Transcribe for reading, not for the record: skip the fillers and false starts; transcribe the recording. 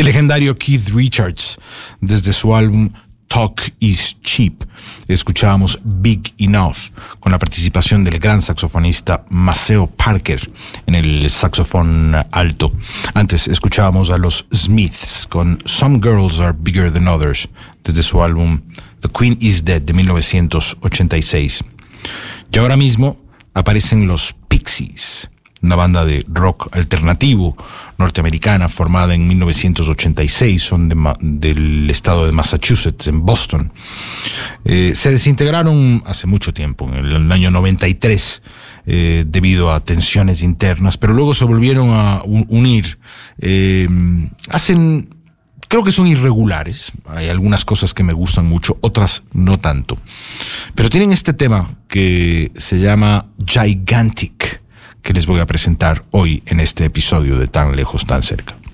legendario Keith Richards, desde su álbum Talk is Cheap, escuchábamos Big Enough, con la participación del gran saxofonista Maceo Parker en el saxofón alto. Antes escuchábamos a los Smiths con Some Girls Are Bigger Than Others, desde su álbum The Queen is Dead de 1986. Y ahora mismo aparecen los Pixies, una banda de rock alternativo norteamericana formada en 1986, son del estado de Massachusetts, en Boston. Se desintegraron hace mucho tiempo, en el año 93, debido a tensiones internas, pero luego se volvieron a unir. Creo que son irregulares, hay algunas cosas que me gustan mucho, otras no tanto. Pero tienen este tema que se llama Gigantic, que les voy a presentar hoy en este episodio de Tan Lejos, Tan Cerca.